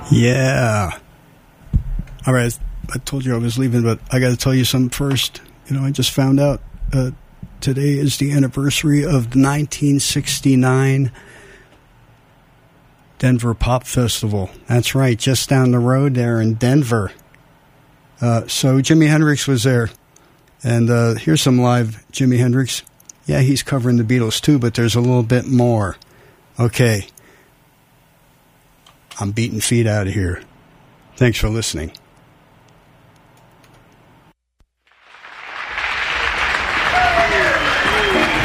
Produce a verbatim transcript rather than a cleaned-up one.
Yeah. All right. I told you I was leaving, but I got to tell you something first. You know, I just found out uh, today is the anniversary of the nineteen sixty-nine Denver Pop Festival. That's right, just down the road there in Denver. Uh, so Jimi Hendrix was there. And uh, here's some live Jimi Hendrix. Yeah, he's covering the Beatles too, but there's a little bit more. Okay. I'm beating feet out of here. Thanks for listening.